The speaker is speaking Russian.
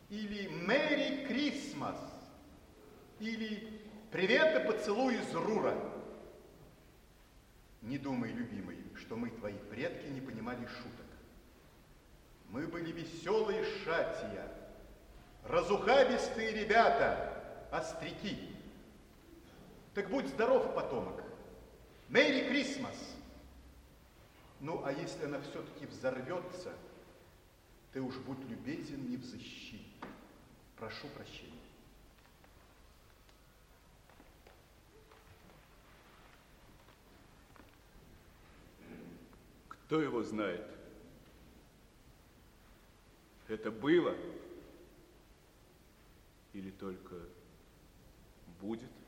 или «Мэри Крисмас», или «Привет и поцелуй из Рура». Не думай, любимый, что мы, твои предки, не понимали шуток. Мы были веселые шатия, разухабистые ребята, остряки. Так будь здоров, потомок. «Мэри Крисмас». Ну, а если она все-таки взорвется, ты уж будь любезен, не взыщи. Прошу прощения. Кто его знает? Это было или только будет?